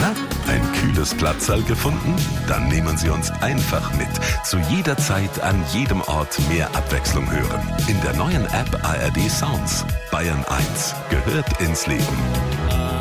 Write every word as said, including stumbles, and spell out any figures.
Na, ein kühles Platzal gefunden? Dann nehmen Sie uns einfach mit. Zu jeder Zeit, an jedem Ort mehr Abwechslung hören. In der neuen App A R D Sounds. Bayern eins gehört ins Leben.